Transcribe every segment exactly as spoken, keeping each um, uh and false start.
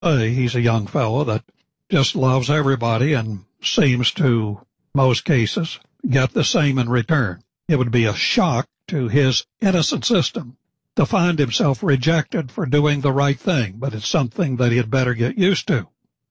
say he's a young fellow that just loves everybody and seems to, most cases, get the same in return. It would be a shock to his innocent system to find himself rejected for doing the right thing, but it's something that he had better get used to.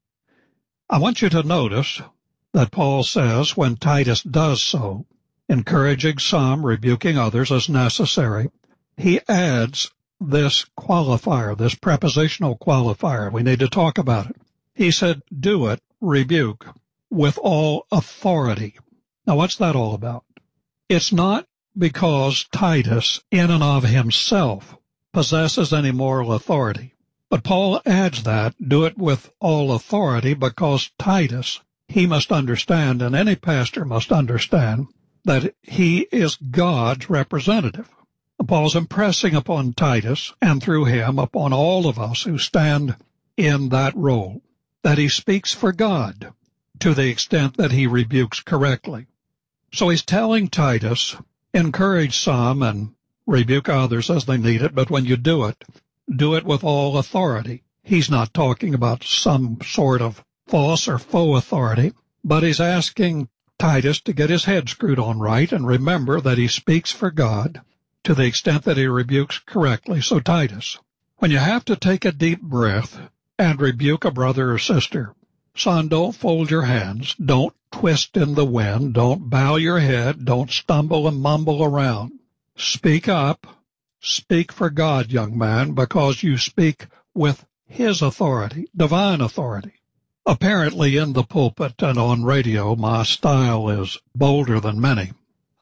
I want you to notice that Paul says when Titus does so, encouraging some, rebuking others as necessary, he adds this qualifier, this prepositional qualifier. We need to talk about it. He said, do it, rebuke, with all authority. Now, what's that all about? It's not because Titus, in and of himself, possesses any moral authority. But Paul adds that, do it with all authority, because Titus, he must understand, and any pastor must understand, that he is God's representative. Paul's impressing upon Titus, and through him upon all of us who stand in that role, that he speaks for God to the extent that he rebukes correctly. So he's telling Titus, encourage some and rebuke others as they need it, but when you do it, do it with all authority. He's not talking about some sort of false or faux authority, but he's asking Titus to get his head screwed on right and remember that he speaks for God to the extent that he rebukes correctly. So Titus, when you have to take a deep breath and rebuke a brother or sister, son, don't fold your hands, don't twist in the wind, don't bow your head, don't stumble and mumble around. Speak up, speak for God, young man, because you speak with his authority, divine authority. Apparently in the pulpit and on radio, my style is bolder than many.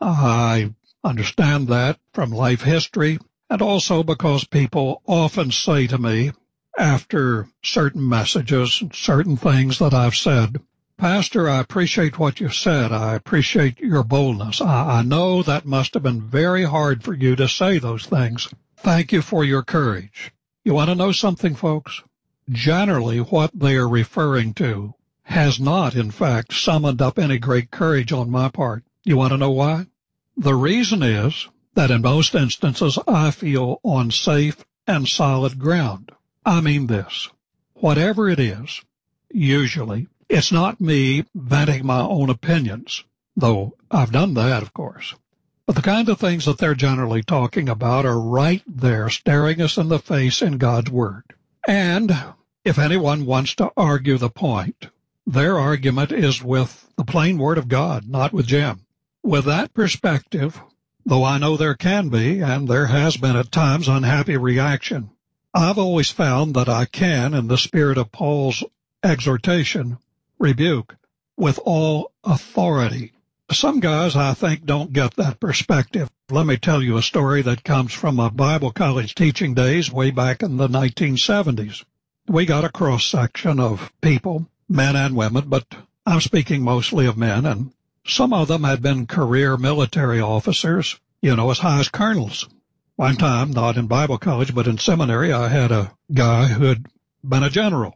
I understand that from life history, and also because people often say to me, after certain messages and certain things that I've said, Pastor, I appreciate what you said. I appreciate your boldness. I, I know that must have been very hard for you to say those things. Thank you for your courage. You want to know something, folks? Generally, what they are referring to has not, in fact, summoned up any great courage on my part. You want to know why? The reason is that in most instances, I feel on safe and solid ground. I mean this. Whatever it is, usually, it's not me venting my own opinions, though I've done that, of course. But the kind of things that they're generally talking about are right there staring us in the face in God's Word. And if anyone wants to argue the point, their argument is with the plain Word of God, not with Jim. With that perspective, though I know there can be, and there has been at times, unhappy reaction, I've always found that I can, in the spirit of Paul's exhortation, rebuke with all authority. Some guys, I think, don't get that perspective. Let me tell you a story that comes from my Bible college teaching days way back in the nineteen seventies. We got a cross-section of people, men and women, but I'm speaking mostly of men, and some of them had been career military officers, you know, as high as colonels. One time, not in Bible college, but in seminary, I had a guy who had been a general.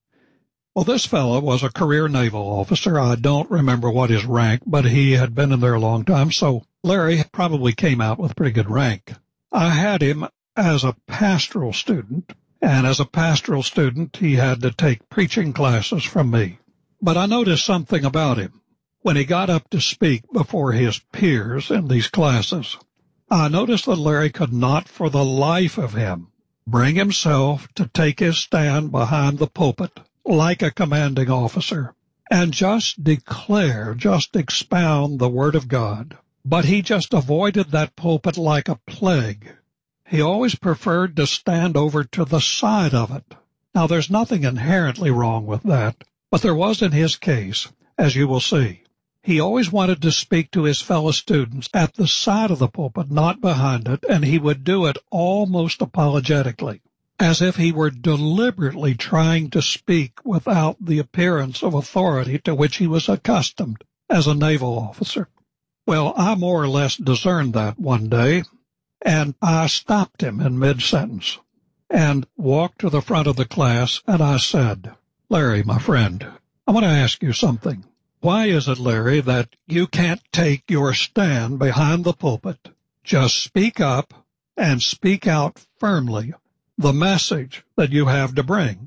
Well, this fellow was a career naval officer. I don't remember what his rank, but he had been in there a long time, so Larry probably came out with pretty good rank. I had him as a pastoral student, and as a pastoral student, he had to take preaching classes from me. But I noticed something about him. When he got up to speak before his peers in these classes, I noticed that Larry could not for the life of him bring himself to take his stand behind the pulpit like a commanding officer and just declare, just expound the Word of God. But he just avoided that pulpit like a plague. He always preferred to stand over to the side of it. Now, there's nothing inherently wrong with that, but there was in his case, as you will see. He always wanted to speak to his fellow students at the side of the pulpit, not behind it, and he would do it almost apologetically, as if he were deliberately trying to speak without the appearance of authority to which he was accustomed as a naval officer. Well, I more or less discerned that one day, and I stopped him in mid-sentence and walked to the front of the class, and I said, Larry, my friend, I want to ask you something. Why is it, Larry, that you can't take your stand behind the pulpit, just speak up and speak out firmly the message that you have to bring?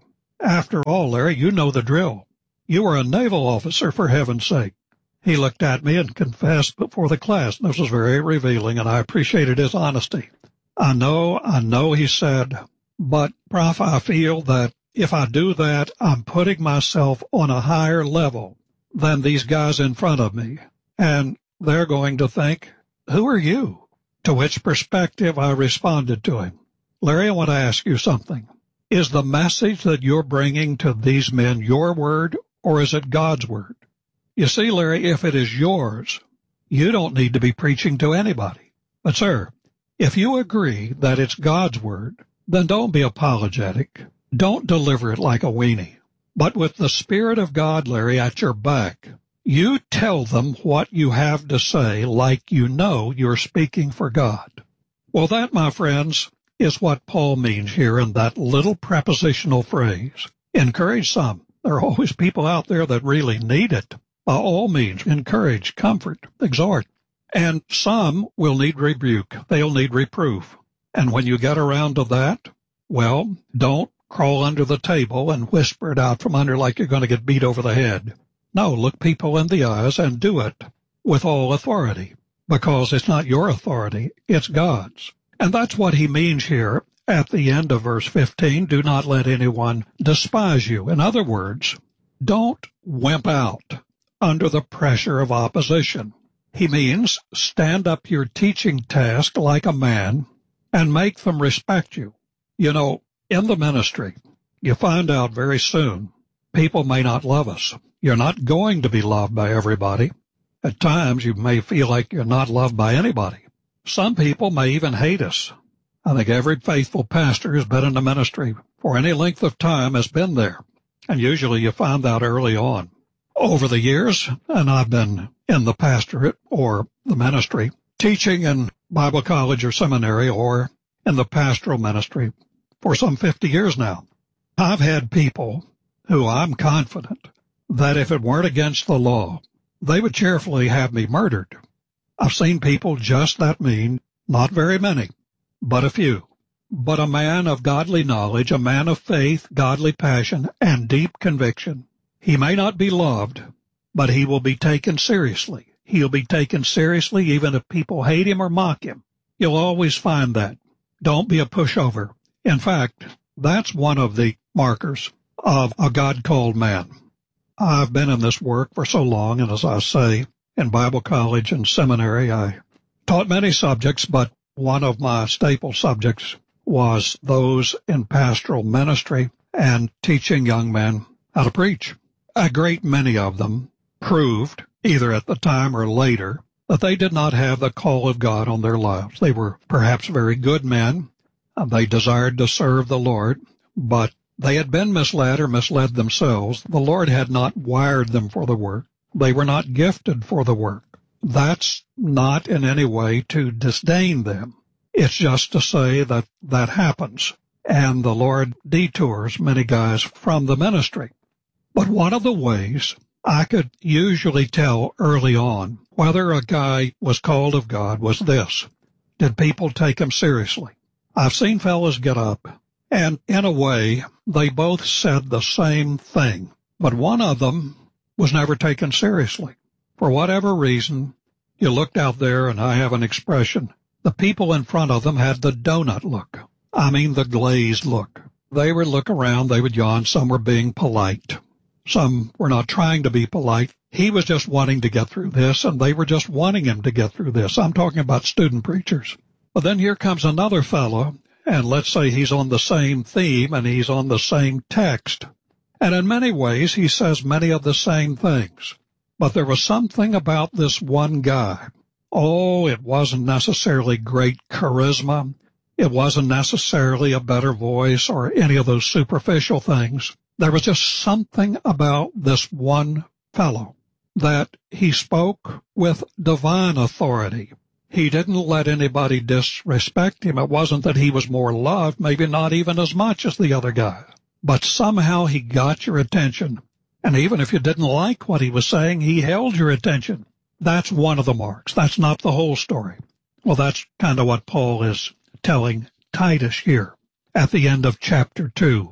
After all, Larry, you know the drill. You were a naval officer, for heaven's sake. He looked at me and confessed before the class. This was very revealing, and I appreciated his honesty. I know, I know, he said, but, Prof, I feel that if I do that, I'm putting myself on a higher level than these guys in front of me, and they're going to think, who are you? To which perspective I responded to him. Larry, I want to ask you something. Is the message that you're bringing to these men your word, or is it God's word? You see, Larry, if it is yours, you don't need to be preaching to anybody. But, sir, if you agree that it's God's word, then don't be apologetic. Don't deliver it like a weenie. But with the Spirit of God, Larry, at your back, you tell them what you have to say like you know you're speaking for God. Well, that, my friends, is what Paul means here in that little prepositional phrase. Encourage some. There are always people out there that really need it. By all means, encourage, comfort, exhort. And some will need rebuke. They'll need reproof. And when you get around to that, well, don't crawl under the table and whisper it out from under like you're going to get beat over the head. No, look people in the eyes and do it with all authority, because it's not your authority, it's God's. And that's what he means here at the end of verse fifteen. Do not let anyone despise you. In other words, don't wimp out under the pressure of opposition. He means stand up your teaching task like a man and make them respect you. You know, in the ministry, you find out very soon people may not love us. You're not going to be loved by everybody. At times, you may feel like you're not loved by anybody. Some people may even hate us. I think every faithful pastor who's been in the ministry for any length of time has been there. And usually you find out early on. Over the years, and I've been in the pastorate or the ministry, teaching in Bible college or seminary or in the pastoral ministry for some fifty years now. I've had people who I'm confident that if it weren't against the law, they would cheerfully have me murdered. I've seen people just that mean, not very many, but a few. But a man of godly knowledge, a man of faith, godly passion, and deep conviction. He may not be loved, but he will be taken seriously. He'll be taken seriously even if people hate him or mock him. You'll always find that. Don't be a pushover. In fact, that's one of the markers of a God-called man. I've been in this work for so long, and as I say, in Bible college and seminary, I taught many subjects, but one of my staple subjects was those in pastoral ministry and teaching young men how to preach. A great many of them proved, either at the time or later, that they did not have the call of God on their lives. They were perhaps very good men. They desired to serve the Lord, but they had been misled or misled themselves. The Lord had not wired them for the work. They were not gifted for the work. That's not in any way to disdain them. It's just to say that that happens, and the Lord detours many guys from the ministry. But one of the ways I could usually tell early on whether a guy was called of God was this. Did people take him seriously? I've seen fellas get up, and in a way, they both said the same thing, but one of them was never taken seriously. For whatever reason, you looked out there, and I have an expression. The people in front of them had the donut look. I mean the glazed look. They would look around, they would yawn, some were being polite. Some were not trying to be polite. He was just wanting to get through this, and they were just wanting him to get through this. I'm talking about student preachers. But then here comes another fellow, and let's say he's on the same theme and he's on the same text. And in many ways, he says many of the same things. But there was something about this one guy. Oh, it wasn't necessarily great charisma. It wasn't necessarily a better voice or any of those superficial things. There was just something about this one fellow that he spoke with divine authority. He didn't let anybody disrespect him. It wasn't that he was more loved, maybe not even as much as the other guy. But somehow he got your attention. And even if you didn't like what he was saying, he held your attention. That's one of the marks. That's not the whole story. Well, that's kind of what Paul is telling Titus here at the end of chapter two.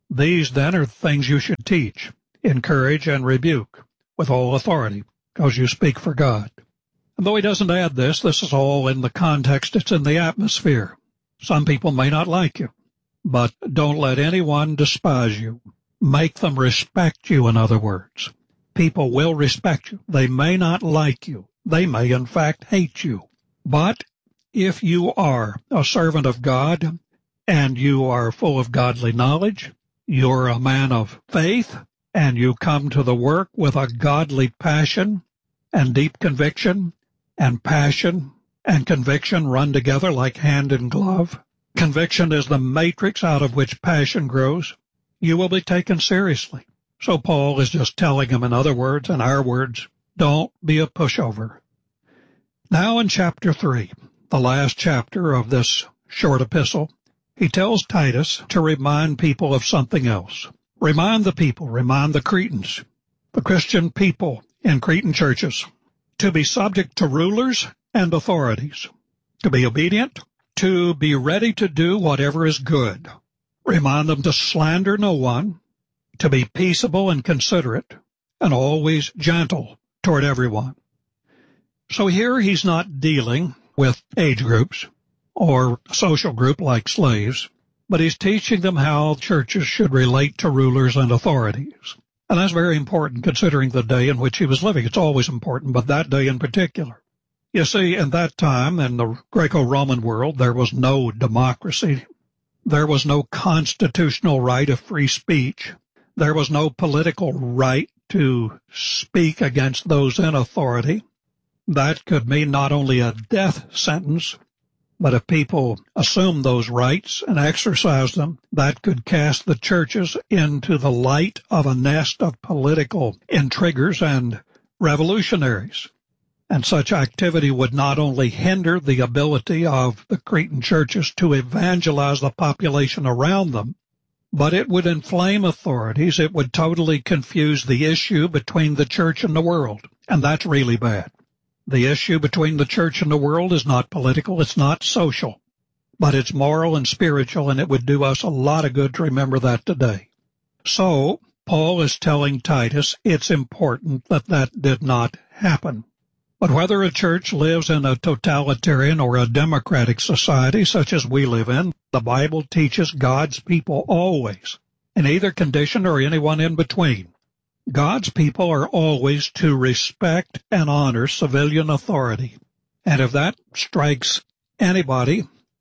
These then are things you should teach, encourage, and rebuke with all authority, because you speak for God. And though he doesn't add this, this is all in the context, it's in the atmosphere. Some people may not like you, but don't let anyone despise you. Make them respect you, in other words. People will respect you. They may not like you. They may, in fact, hate you. But if you are a servant of God and you are full of godly knowledge, you're a man of faith, and you come to the work with a godly passion and deep conviction, and passion and conviction run together like hand and glove. Conviction is the matrix out of which passion grows. You will be taken seriously. So Paul is just telling him, in other words, in our words, don't be a pushover. Now in chapter three, the last chapter of this short epistle, he tells Titus to remind people of something else. Remind the people, remind the Cretans, the Christian people in Cretan churches, to be subject to rulers and authorities, to be obedient, to be ready to do whatever is good. Remind them to slander no one, to be peaceable and considerate, and always gentle toward everyone. So here he's not dealing with age groups or social group like slaves, but he's teaching them how churches should relate to rulers and authorities. And that's very important considering the day in which he was living. It's always important, but that day in particular. You see, in that time, in the Greco-Roman world, there was no democracy. There was no constitutional right of free speech. There was no political right to speak against those in authority. That could mean not only a death sentence, but if people assumed those rights and exercised them, that could cast the churches into the light of a nest of political intriguers and revolutionaries. And such activity would not only hinder the ability of the Cretan churches to evangelize the population around them, but it would inflame authorities. It would totally confuse the issue between the church and the world, and that's really bad. The issue between the church and the world is not political, it's not social, but it's moral and spiritual, and it would do us a lot of good to remember that today. So, Paul is telling Titus it's important that that did not happen. But whether a church lives in a totalitarian or a democratic society such as we live in, the Bible teaches God's people always, in either condition or anyone in between. God's people are always to respect and honor civilian authority. And if that strikes anybody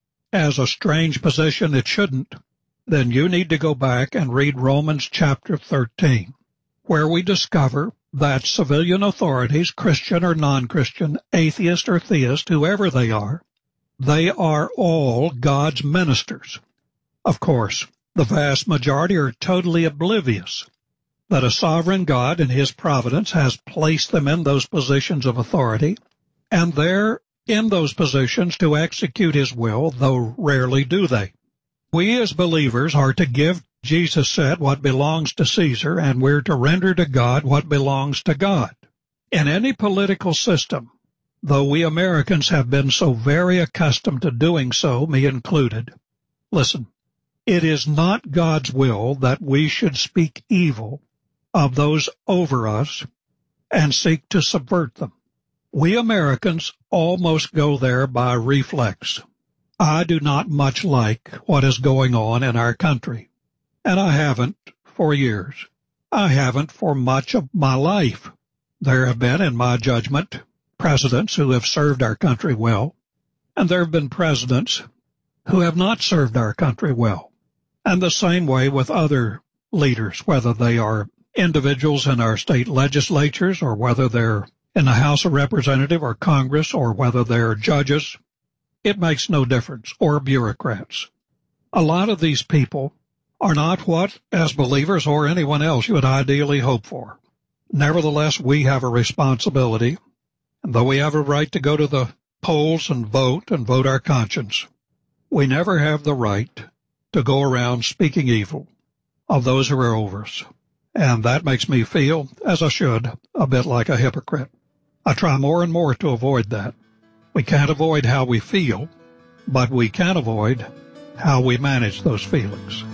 as a strange position it shouldn't, then you need to go back and read Romans chapter thirteen, where we discover that civilian authorities, Christian or non-Christian, atheist or theist, whoever they are, they are all God's ministers. Of course, the vast majority are totally oblivious that a sovereign God in his providence has placed them in those positions of authority, and they're in those positions to execute his will, though rarely do they. We as believers are to give, Jesus said, what belongs to Caesar, and we're to render to God what belongs to God. In any political system, though we Americans have been so very accustomed to doing so, me included, listen, it is not God's will that we should speak evil of those over us and seek to subvert them. We Americans almost go there by reflex. I do not much like what is going on in our country, and I haven't for years. I haven't for much of my life. There have been, in my judgment, presidents who have served our country well, and there have been presidents who have not served our country well. And the same way with other leaders, whether they are individuals in our state legislatures or whether they're in the House of Representatives or Congress or whether they're judges, it makes no difference, or bureaucrats. A lot of these people are not what, as believers or anyone else, you would ideally hope for. Nevertheless, we have a responsibility, and though we have a right to go to the polls and vote and vote our conscience, we never have the right to go around speaking evil of those who are over us. And that makes me feel, as I should, a bit like a hypocrite. I try more and more to avoid that. We can't avoid how we feel, but we can avoid how we manage those feelings.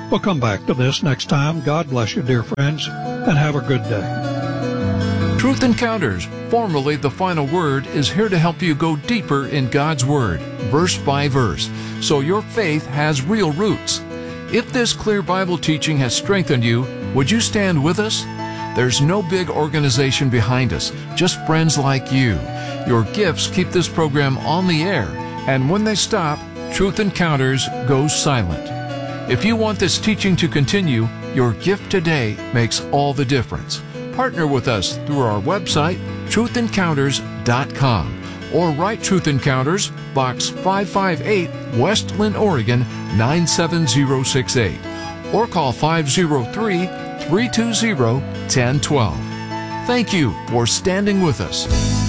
We'll come back to this next time. God bless you, dear friends, and have a good day. Truth Encounters, formerly The Final Word, is here to help you go deeper in God's Word, verse by verse, so your faith has real roots. If this clear Bible teaching has strengthened you, would you stand with us? There's no big organization behind us, just friends like you. Your gifts keep this program on the air, and when they stop, Truth Encounters goes silent. If you want this teaching to continue, your gift today makes all the difference. Partner with us through our website, truth encounters dot com, or write Truth Encounters, Box five five eight, West Linn, Oregon nine seven zero six eight, or call five zero three, three two zero, one zero one two. Thank you for standing with us.